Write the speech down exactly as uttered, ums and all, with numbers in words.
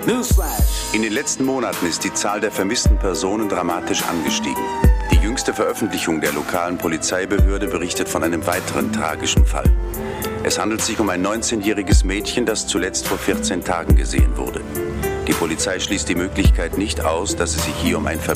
Newsflash. In den letzten Monaten ist die Zahl der vermissten Personen dramatisch angestiegen. Die jüngste Veröffentlichung der lokalen Polizeibehörde berichtet von einem weiteren tragischen Fall. Es handelt sich um ein neunzehnjähriges Mädchen, das zuletzt vor vierzehn Tagen gesehen wurde. Die Polizei schließt die Möglichkeit nicht aus, dass es sich hier um ein Verbrechen